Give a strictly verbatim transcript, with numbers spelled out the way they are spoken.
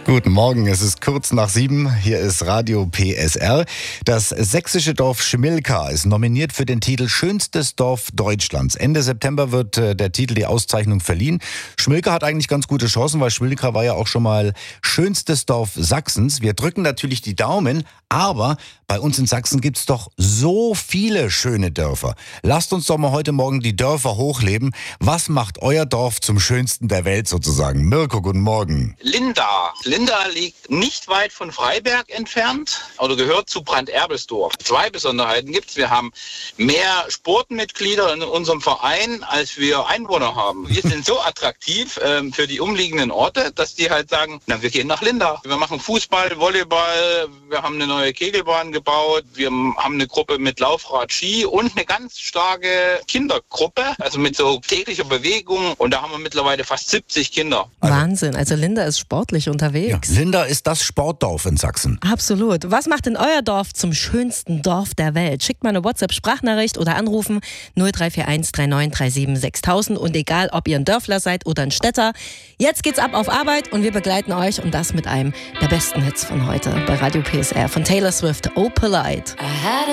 Guten Morgen, es ist kurz nach sieben. Hier ist Radio P S R. Das sächsische Dorf Schmilka ist nominiert für den Titel Schönstes Dorf Deutschlands. Ende September wird äh, der Titel, die Auszeichnung verliehen. Schmilka hat eigentlich ganz gute Chancen, weil Schmilka war ja auch schon mal schönstes Dorf Sachsens. Wir drücken natürlich die Daumen, aber bei uns in Sachsen gibt's doch so viele schöne Dörfer. Lasst uns doch mal heute Morgen die Dörfer hochleben. Was macht euer Dorf zum schönsten der Welt sozusagen? Mirko, guten Morgen. Linda. Linda liegt nicht weit von Freiberg entfernt oder gehört zu Branderbelsdorf. Zwei Besonderheiten gibt's. Wir haben mehr Sportmitglieder in unserem Verein, als wir Einwohner haben. Wir sind so attraktiv ähm, für die umliegenden Orte, dass die halt sagen, na, wir gehen nach Linda. Wir machen Fußball, Volleyball, wir haben eine neue Kegelbahn gebaut, wir haben eine Gruppe mit Laufrad, Ski und eine ganz starke Kindergruppe, also mit so täglicher Bewegung. Und da haben wir mittlerweile fast siebzig Kinder. Wahnsinn, also Linda ist sportlich unterwegs. Ja, Linda ist das Sportdorf in Sachsen. Absolut. Was macht denn euer Dorf zum schönsten Dorf der Welt? Schickt mal eine WhatsApp-Sprachnachricht oder anrufen null drei vier eins drei neun drei sieben sechstausend. Und egal, ob ihr ein Dörfler seid oder ein Städter, jetzt geht's ab auf Arbeit und wir begleiten euch und das mit einem der besten Hits von heute bei Radio P S R von Taylor Swift, Oh Polite.